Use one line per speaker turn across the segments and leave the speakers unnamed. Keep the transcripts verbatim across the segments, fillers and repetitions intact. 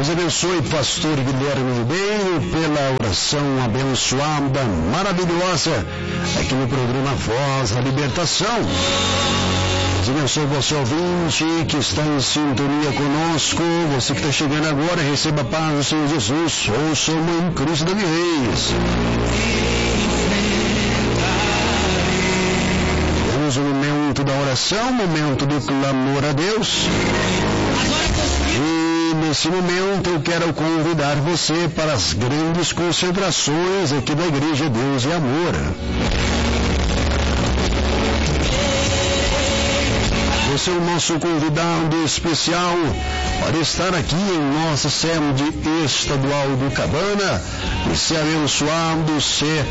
Deus abençoe pastor Guilherme Ribeiro pela oração abençoada, maravilhosa, aqui no programa Voz da Libertação. Deus abençoe você ouvinte que está em sintonia conosco, você que está chegando agora, receba a paz do Senhor Jesus. Ouça a Mãe Cruz da Reis. Temos o momento da oração, momento do clamor a Deus. E nesse momento eu quero convidar você para as grandes concentrações aqui da Igreja Deus e Amor. Você é o nosso convidado especial para estar aqui em nossa sede estadual do Cabana e ser abençoado, ser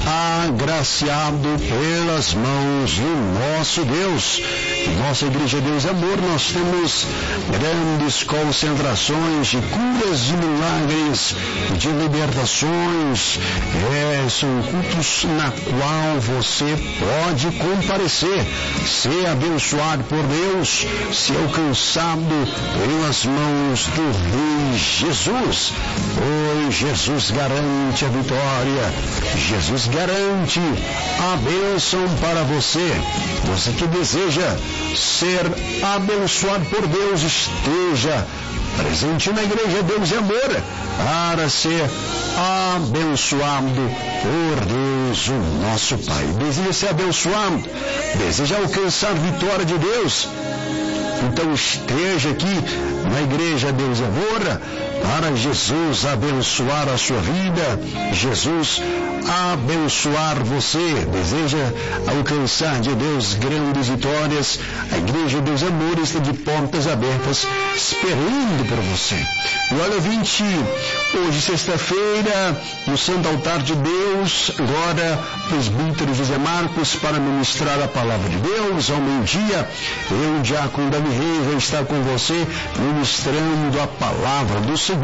agraciado pelas mãos do nosso Deus. Em nossa Igreja Deus e Amor nós temos grandes concentrações de curas, de milagres, de libertações. É, são cultos na qual você pode comparecer, ser abençoado por Deus, ser alcançado pelas mãos do Rei Jesus. Pois Jesus garante a vitória, Jesus garante a bênção para você. Você que deseja ser abençoado por Deus, esteja presente na Igreja Deus e Amor para ser abençoado por Deus, o nosso Pai. Deseja ser abençoado, deseja alcançar a vitória de Deus, então esteja aqui na Igreja Deus e Amor para Jesus abençoar a sua vida, Jesus abençoar você. Deseja alcançar de Deus grandes vitórias, a Igreja Deus e Amor está de portas abertas esperando por você. E olha, vinte, hoje sexta-feira, no Santo Altar de Deus, agora presbítero José Marcos para ministrar a palavra de Deus. Ao meio-dia, eu, diácono Davi Reis, vou estar com você ministrando a palavra do Senhor.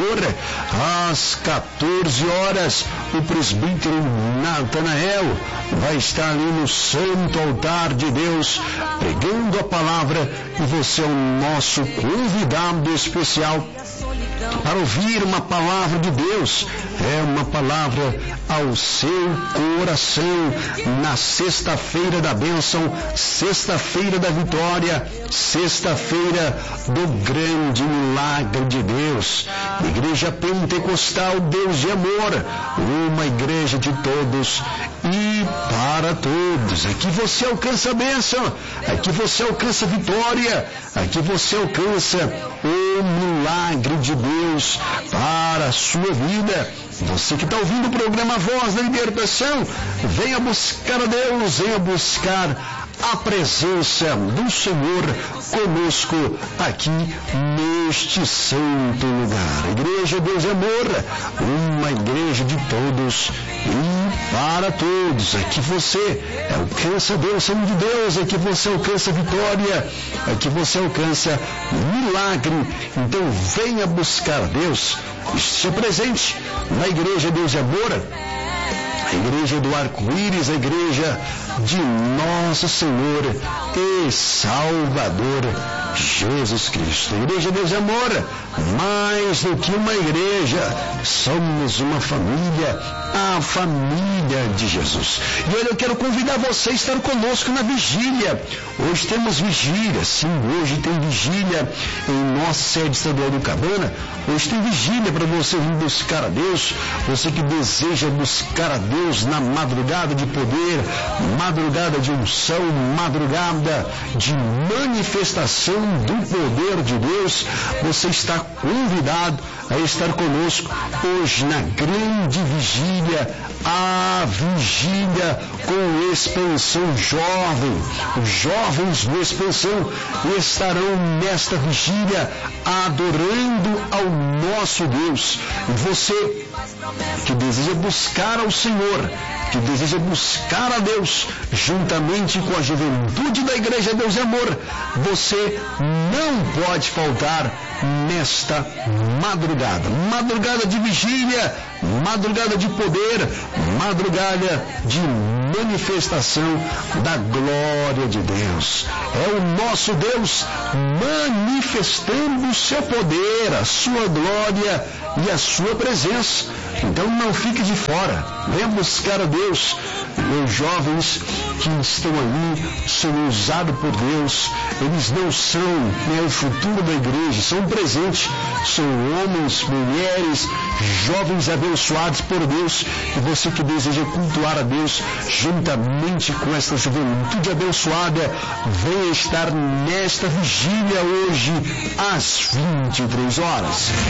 Às quatorze horas, o presbítero Natanael vai estar ali no Santo Altar de Deus pregando a palavra e você é o nosso convidado especial para ouvir uma palavra de Deus, é uma palavra ao seu coração na sexta-feira da bênção, sexta-feira da vitória, sexta-feira do grande milagre de Deus. Igreja Pentecostal Deus de Amor, uma igreja de todos e para todos. Aqui você alcança a bênção, aqui você alcança a vitória, aqui você alcança o milagre de Deus para a sua vida. Você que está ouvindo o programa Voz da Libertação, venha buscar a Deus, venha buscar a presença do Senhor conosco aqui neste santo lugar. Igreja Deus e Amor, uma igreja de todos e para todos. Aqui você alcança a bênção de Deus, aqui você alcança a vitória, aqui você alcança milagre. Então venha buscar a Deus, esteja presente na Igreja Deus e Amor, a igreja do arco-íris, a igreja de Nosso Senhor e Salvador Jesus Cristo. Igreja Deus e Amor, mais do que uma igreja, somos uma família, a família de Jesus. E olha, eu quero convidar você a estar conosco na vigília. Hoje temos vigília, sim, hoje tem vigília em nossa sede estadual do Cabana. Hoje tem vigília para você vir buscar a Deus, você que deseja buscar a Deus na madrugada de poder, madrugada de unção, madrugada de manifestação do poder de Deus. Você está convidado a estar conosco hoje na grande vigília, a vigília com Expansão Jovem. Os jovens do Expansão estarão nesta vigília adorando ao nosso Deus. E você que deseja buscar ao Senhor, que deseja buscar a Deus juntamente com a juventude da Igreja Deus e Amor, você não pode faltar nesta madrugada, madrugada de vigília, madrugada de poder, madrugada de manifestação da glória de Deus. É o nosso Deus manifestando o seu poder, a sua glória e a sua presença. Então não fique de fora, venha buscar a Deus. Os jovens que estão ali são usados por Deus, eles não são né, o futuro da igreja, são um presente, são homens, mulheres, jovens abençoados por Deus, e você que deseja cultuar a Deus juntamente com esta juventude abençoada, venha estar nesta vigília hoje às vinte e três horas.